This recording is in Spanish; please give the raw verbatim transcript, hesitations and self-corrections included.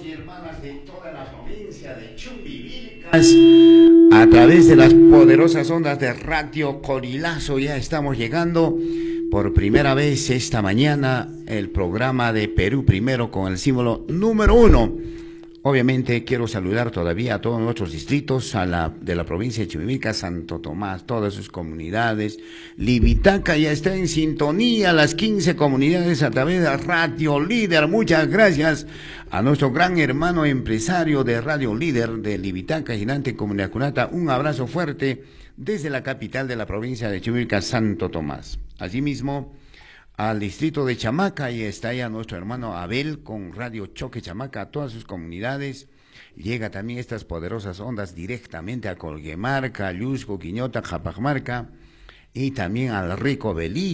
y hermanas de toda la provincia de Chumbivilcas, a través de las poderosas ondas de Radio Corilazo ya estamos llegando por primera vez esta mañana el programa de Perú Primero con el símbolo número uno. Obviamente quiero saludar todavía a todos nuestros distritos a la, de la provincia de Chumbivilcas, Santo Tomás, todas sus comunidades. Libitaca ya está en sintonía, las quince comunidades a través de Radio Líder. Muchas gracias a nuestro gran hermano empresario de Radio Líder de Libitaca, Gigante Comunidad Cunata. Un abrazo fuerte desde la capital de la provincia de Chumbivilcas, Santo Tomás. Asimismo, al distrito de Chamaca, y está ya nuestro hermano Abel con Radio Choque Chamaca, a todas sus comunidades. Llega también estas poderosas ondas directamente a Colguemarca, Llusco, Quiñota, Japajmarca, y también al Rico Belí.